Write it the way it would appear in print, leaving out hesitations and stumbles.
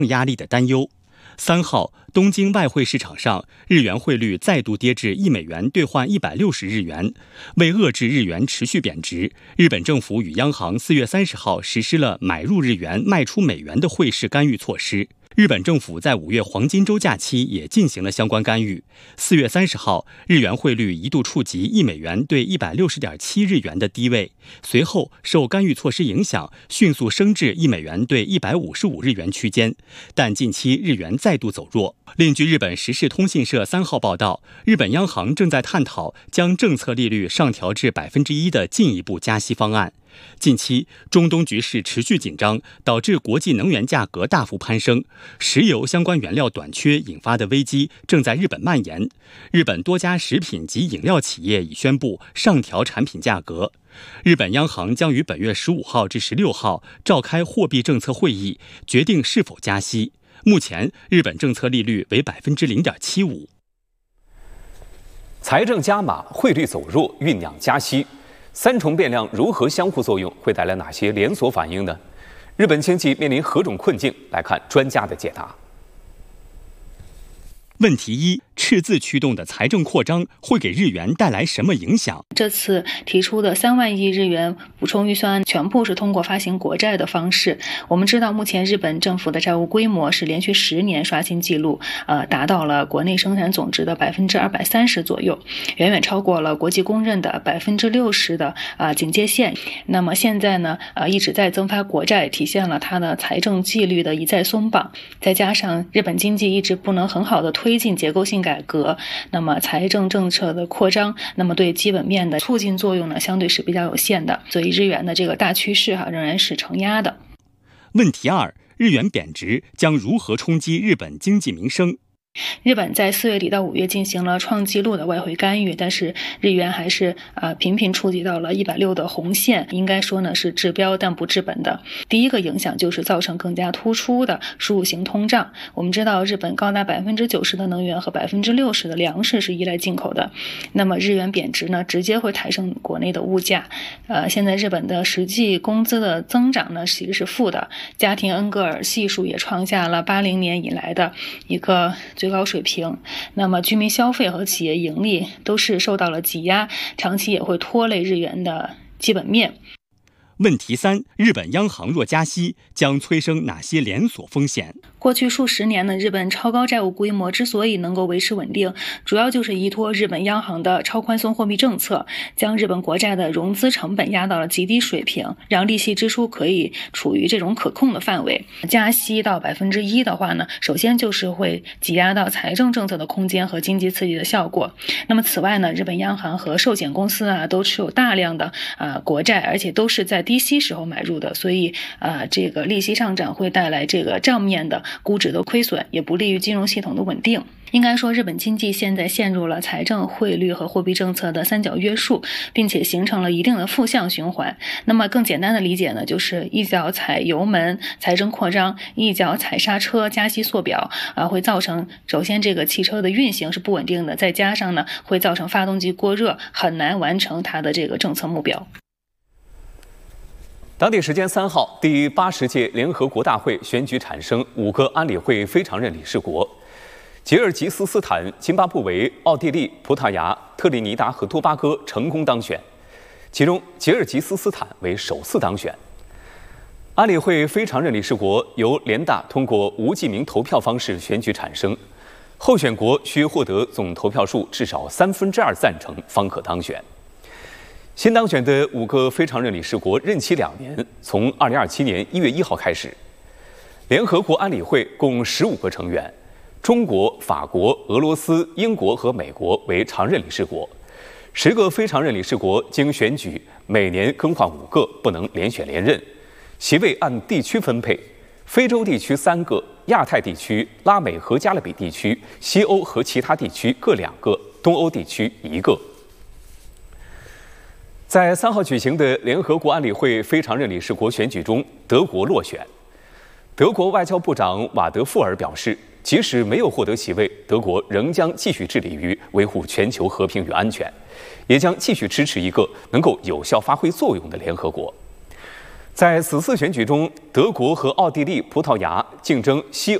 压力的担忧。3号，东京外汇市场上，日元汇率再度跌至1美元兑换160日元。为遏制日元持续贬值，日本政府与央行4月30号实施了买入日元、卖出美元的汇市干预措施。日本政府在5月黄金周假期也进行了相关干预。4月30号，日元汇率一度触及1美元兑160.7日元的低位，随后受干预措施影响，迅速升至1美元兑155日元区间。但近期日元再度走弱。另据日本时事通信社3号报道，日本央行正在探讨将政策利率上调至1%的进一步加息方案。近期，中东局势持续紧张，导致国际能源价格大幅攀升，石油相关原料短缺引发的危机正在日本蔓延。日本多家食品及饮料企业已宣布上调产品价格。日本央行将于本月15号至16号召开货币政策会议，决定是否加息。目前，日本政策利率为0.75%。 财政加码，汇率走弱，酝酿加息。3重变量如何相互作用，会带来哪些连锁反应呢？日本经济面临何种困境？来看专家的解答。 问题1：赤字驱动的财政扩张会给日元带来什么影响？ 这次提出的3万亿日元补充预算案全部是通过发行国债的方式。我们知道，目前日本政府的债务规模是连续10年刷新纪录，达到了国内生产总值的230%左右，远远超过了国际公认的60%的警戒线。那么现在呢，一直在增发国债，体现了它的财政纪律的一再松绑。再加上日本经济一直不能很好的推进结构性改革，那么财政政策的扩张，那么对基本面的促进作用呢，相对是比较有限的。所以日元的这个大趋势仍然是承压的。 问题2：日元贬值将如何冲击日本经济民生？ 日本在4月底到5月进行了创纪录的外汇干预，但是日元还是频频触及到了160的红线，应该说呢是治标但不治本的。第一个影响就是造成更加突出的输入型通胀。我们知道日本高达90%的能源和60%的粮食是依赖进口的，那么日元贬值呢，直接会抬升国内的物价。现在日本的实际工资的增长呢其实是负的，家庭恩格尔系数也创下了80年以来的一个最高水平，那么居民消费和企业盈利都是受到了挤压，长期也会拖累日元的基本面。 问题3：日本央行若加息，将催生哪些连锁风险？ 过去数十年呢，日本超高债务规模之所以能够维持稳定，主要就是依托日本央行的超宽松货币政策，将日本国债的融资成本压到了极低水平，让利息支出可以处于这种可控的范围。加息到1%的话呢，首先就是会挤压到财政政策的空间和经济刺激的效果。那么此外呢，日本央行和寿险公司都持有大量的国债，而且都是在低息时候买入的，所以这个利息上涨会带来这个账面的估值的亏损，也不利于金融系统的稳定。应该说，日本经济现在陷入了财政、汇率和货币政策的三角约束，并且形成了一定的负向循环。那么更简单的理解呢，就是一脚踩油门，财政扩张；一脚踩刹车，加息缩表，会造成首先这个汽车的运行是不稳定的，再加上呢，会造成发动机过热，很难完成它的这个政策目标。 当地时间3号，第80届联合国大会选举产生5个安理会非常任理事国，吉尔吉斯斯坦、津巴布韦、奥地利、葡萄牙、特立尼达和多巴哥成功当选，其中吉尔吉斯斯坦为首次当选。安理会非常任理事国由联大通过无记名投票方式选举产生，候选国需获得总投票数至少2/3赞成方可当选。新当选的5个非常任理事国任期2年，从2027年1月1号开始。联合国安理会共15个成员，中国、法国、俄罗斯、英国和美国为常任理事国。10个非常任理事国经选举，每年更换5个，不能连选连任。席位按地区分配，非洲地区3个，亚太地区、拉美和加勒比地区、西欧和其他地区各2个，东欧地区1个。在3号举行的联合国安理会非常任理事国选举中，德国落选。德国外交部长瓦德富尔表示，即使没有获得席位，德国仍将继续致力于维护全球和平与安全，也将继续支持一个能够有效发挥作用的联合国。 在此次选举中，德国和奥地利、葡萄牙竞争西